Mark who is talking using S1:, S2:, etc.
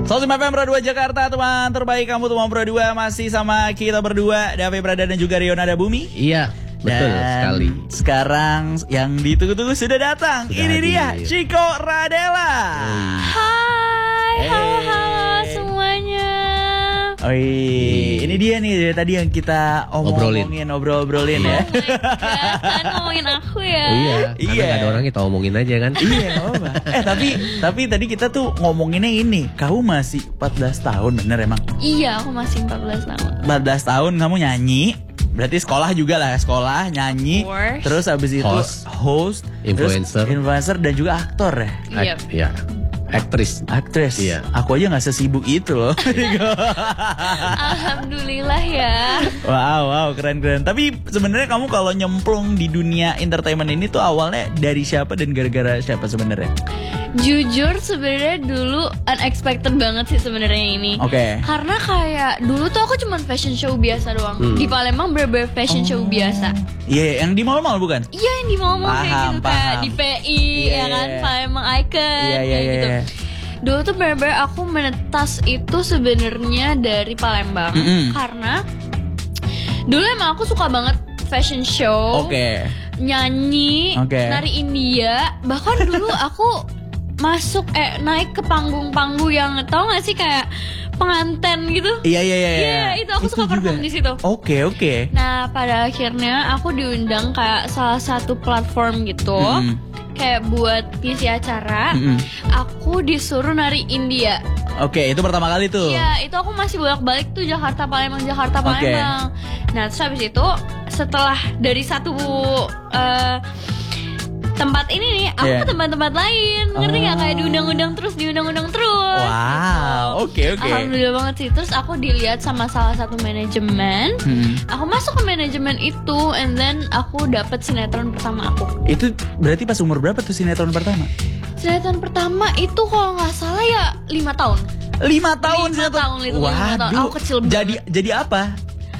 S1: 105 FM Pro 2 Jakarta, teman terbaik kamu teman Pro 2. Masih sama kita berdua, Davi Prada dan juga Riona Bumi.
S2: Iya, betul sekali.
S1: Sekarang yang ditunggu-tunggu sudah datang. Ini dia Chico Radela.
S3: Hai, halo semuanya.
S1: Ini dia nih tadi yang kita obrolin ya.
S3: Kan ngomongin aku ya.
S2: Iya. Gak ada orang kita omongin aja kan.
S1: Iya, tapi tadi kita tuh ngomonginnya ini. Kamu masih 14 tahun bener emang?
S3: Iya, aku masih 14 tahun.
S1: 14 tahun kamu nyanyi. Berarti sekolah juga lah, sekolah nyanyi. Terus abis itu host, influencer dan juga aktor ya.
S2: Iya. Aktris.
S1: Iya. Aku aja nggak sesibuk itu loh.
S3: Alhamdulillah ya.
S1: Wow, keren. Tapi sebenarnya kamu kalau nyemplung di dunia entertainment ini tuh awalnya dari siapa dan gara-gara siapa sebenarnya?
S3: Jujur sebenarnya dulu unexpected banget sih sebenarnya ini.
S1: Oke.
S3: Karena kayak dulu tuh aku cuma fashion show biasa doang. Di Palembang bener-bener fashion show biasa.
S1: Iya, yang di mall-mall bukan?
S3: Iya, yang di mall-mall kayak gitu kayak di PI ya kan, Palembang Icon kayak gitu. Dulu tuh bener-bener aku menetas itu sebenarnya dari Palembang karena dulu emang aku suka banget fashion show, nyanyi, nari India. Bahkan dulu aku naik ke panggung-panggung yang tau gak sih kayak pengantin gitu. Iya, itu aku suka perform di situ.
S1: Oke.
S3: Nah, pada akhirnya aku diundang kayak salah satu platform gitu. Kayak buat ngisi acara. Aku disuruh nari India.
S1: Oke, itu pertama kali tuh.
S3: Iya, itu aku masih bolak-balik tuh Jakarta Palembang. Nah, terus habis itu setelah dari satu tempat ini nih, aku ke tempat-tempat lain. Ngerti gak? Kayak diundang-undang terus.
S1: Wow, oke.
S3: Alhamdulillah banget sih. Terus aku dilihat sama salah satu manajemen. Aku masuk ke manajemen itu, and then aku dapet sinetron pertama aku.
S1: Itu berarti pas umur berapa tuh sinetron pertama?
S3: Sinetron pertama itu kalau nggak salah ya 5 tahun.
S1: 5 tahun.
S3: 5 tahun itu. 5 tahun. Aku kecil banget.
S1: Jadi apa?